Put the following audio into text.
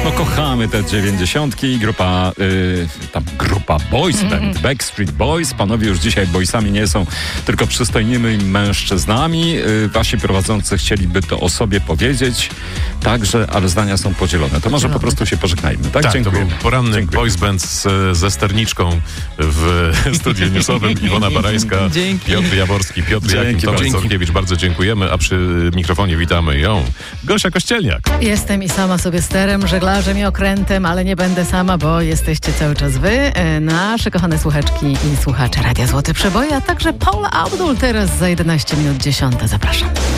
No kochamy te 90. i grupa boys band, Backstreet Boys. Panowie już dzisiaj boysami nie są, tylko przystojnymi mężczyznami. Wasi prowadzący chcieliby to o sobie powiedzieć, także, ale zdania są podzielone. To może po prostu się pożegnajmy, tak? Tak, Dziękuję. to był poranny boys band ze sterniczką w studiu newsowym. Iwona Barańska, Piotr Jaworski, Piotr Jakim, Tomasz Zorkiewicz. Bardzo dziękujemy, a przy mikrofonie witamy ją, Gosia Kościelniak. Jestem i sama sobie sterem, żeglarzem i okrętem, ale nie będę sama, bo jesteście cały czas wy, nasze kochane słuchaczki i słuchacze Radia Złote Przeboje, a także Paula Abdul teraz za 11 minut 10. Zapraszam.